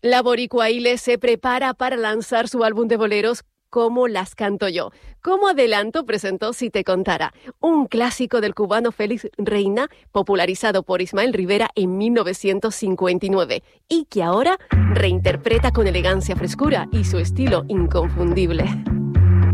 La boricua Ile se prepara para lanzar su álbum de boleros Como las canto yo. Como adelanto presentó Si te contara, un clásico del cubano Félix Reina, popularizado por Ismael Rivera en 1959 y que ahora reinterpreta con elegancia, frescura y su estilo inconfundible.